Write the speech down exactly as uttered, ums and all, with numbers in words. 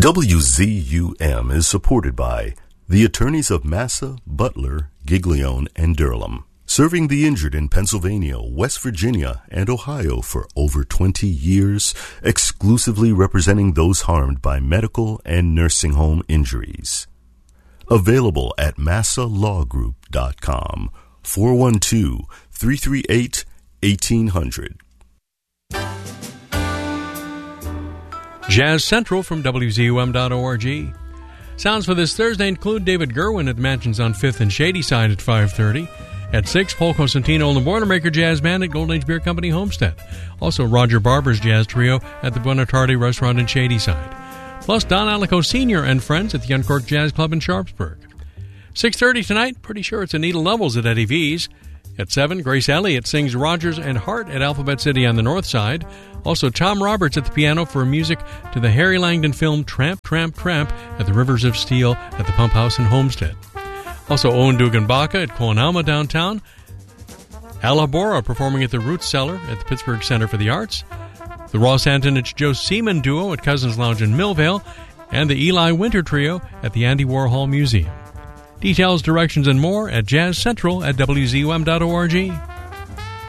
W Z U M is supported by the attorneys of Massa, Butler, Giglione, and Durham, serving the injured in Pennsylvania, West Virginia, and Ohio for over twenty years, exclusively representing those harmed by medical and nursing home injuries. Available at massa law group dot com, four one two, three three eight, eighteen hundred. Jazz Central from W Z U M dot org. Sounds for this Thursday include David Gerwin at the Mansions on fifth and Shadyside at five thirty. At six, Paul Cosentino and the Boilermaker Jazz Band at Golden Age Beer Company, Homestead. Also, Roger Barber's Jazz Trio at the Buonarroti Restaurant in Shadyside. Plus, Don Alico Senior and friends at the Uncorked Jazz Club in Sharpsburg. six thirty tonight, pretty sure it's Anita Lovells at Eddie V's. At seven, Grace Elliott sings Rogers and Hart at Alphabet City on the north side. Also, Tom Roberts at the piano for music to the Harry Langdon film Tramp, Tramp, Tramp at the Rivers of Steel at the Pump House in Homestead. Also, Owen Dugan Baca at Colin Alma downtown. Al Bora performing at the Roots Cellar at the Pittsburgh Center for the Arts. The Ross Antonich Joe Seaman Duo at Cousins Lounge in Millvale. And the Eli Winter Trio at the Andy Warhol Museum. Details, directions, and more at Jazz Central at W Z U M dot org.